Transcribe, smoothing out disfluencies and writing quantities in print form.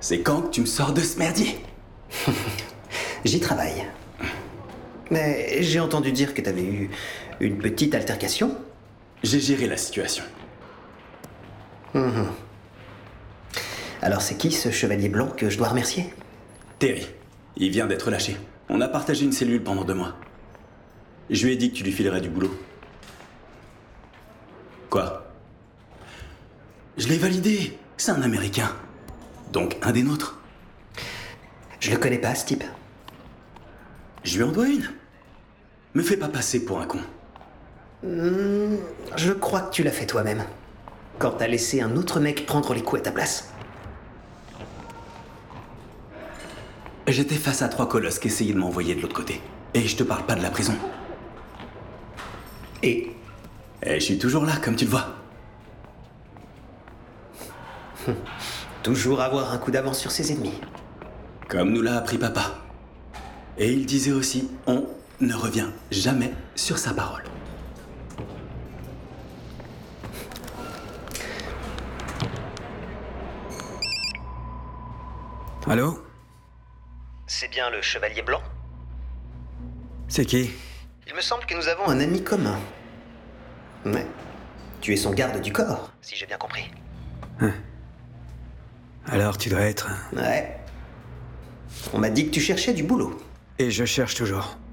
C'est quand que tu me sors de ce merdier? J'y travaille. Mais j'ai entendu dire que t'avais eu une petite altercation. J'ai géré la situation. Alors c'est qui ce chevalier blanc que je dois remercier? Terry, il vient d'être lâché. On a partagé une cellule pendant 2 mois. Je lui ai dit que tu lui filerais du boulot. Quoi? Je l'ai validé. C'est un Américain. Donc un des nôtres. Je le connais pas, ce type. Je lui en dois une. Me fais pas passer pour un con. Je crois que tu l'as fait toi-même. Quand t'as laissé un autre mec prendre les coups à ta place. J'étais face à 3 colosses qui essayaient de m'envoyer de l'autre côté. Et je te parle pas de la prison. Et Et je suis toujours là, comme tu le vois. toujours avoir un coup d'avance sur ses ennemis. Comme nous l'a appris papa. Et il disait aussi, on ne revient jamais sur sa parole. Allô? C'est bien le chevalier blanc? C'est qui? Il me semble que nous avons un ami commun. Ouais. Tu es son garde du corps, si j'ai bien compris. Alors tu dois être... Ouais. On m'a dit que tu cherchais du boulot. Et je cherche toujours.